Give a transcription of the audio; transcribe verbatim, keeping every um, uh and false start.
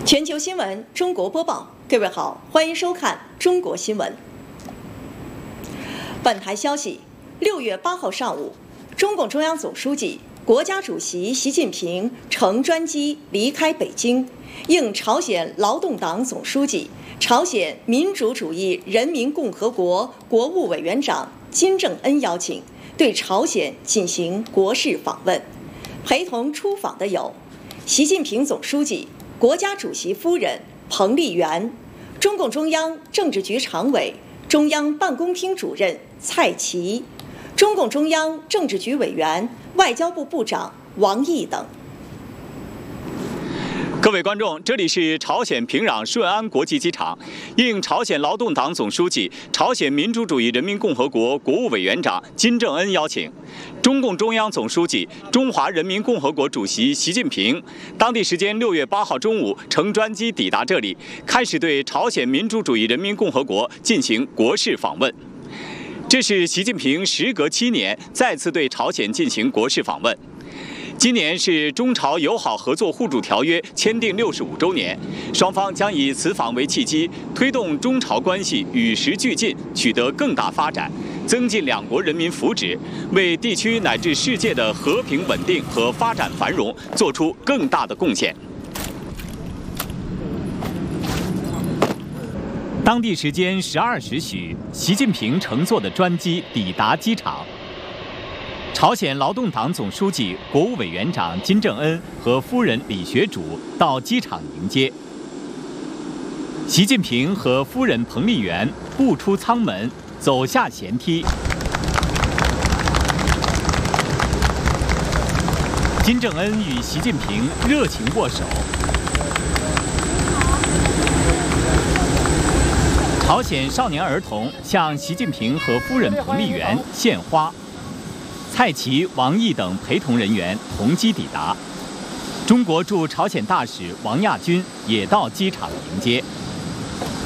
全球新闻中国播报，各位好，欢迎收看中国新闻。本台消息，六月八号上午，中共中央总书记、国家主席习近平乘专机离开北京，应朝鲜劳动党总书记、朝鲜民主主义人民共和国国务委员长金正恩邀请，对朝鲜进行国事访问。陪同出访的有习近平总书记、国家主席夫人彭丽媛、中共中央政治局常委、中央办公厅主任蔡奇、中共中央政治局委员、外交部部长王毅等。 各位观众，这里是朝鲜平壤顺安国际机场。应朝鲜劳动党总书记、朝鲜民主主义人民共和国国务委员长金正恩邀请，中共中央总书记、中华人民共和国主席习近平当地时间六月八号中午乘专机抵达这里，开始对朝鲜民主主义人民共和国进行国事访问。这是习近平时隔七年再次对朝鲜进行国事访问。今年是中朝友好合作互助条约签订六十五周年，双方将以此访为契机，推动中朝关系与时俱进，取得更大发展，增进两国人民福祉，为地区乃至世界的和平稳定和发展繁荣做出更大的贡献。当地时间十二时许，习近平乘坐的专机抵达机场。朝鲜劳动党总书记、国务委员长金正恩和夫人李学主到机场迎接。习近平和夫人彭丽媛步出舱门，走下舷梯。金正恩与习近平热情握手。朝鲜少年儿童向习近平和夫人彭丽媛献花。蔡奇、王毅等陪同人员同机抵达，中国驻朝鲜大使王亚军也到机场迎接。